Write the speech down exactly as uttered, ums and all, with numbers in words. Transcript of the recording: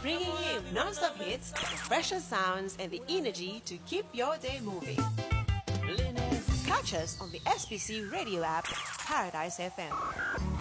bringing you non-stop hits, fresher sounds, and the energy to keep your day moving. Catch us on the S B C radio app, Paradise F M.